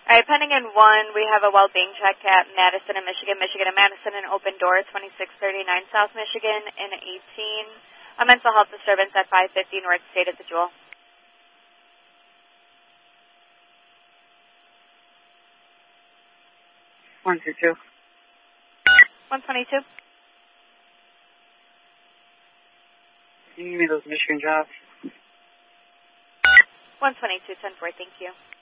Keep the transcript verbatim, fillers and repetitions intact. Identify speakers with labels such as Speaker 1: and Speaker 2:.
Speaker 1: All right, pending in one, we have a well-being check at Madison and Michigan, Michigan and Madison, and Open Door, twenty-six thirty-nine South Michigan, and eighteen. A mental health disturbance at five fifty North State at the Jewel.
Speaker 2: one two two.
Speaker 1: one twenty-two.
Speaker 2: Can you give me those Michigan jobs?
Speaker 1: one twenty-two, ten four, thank you.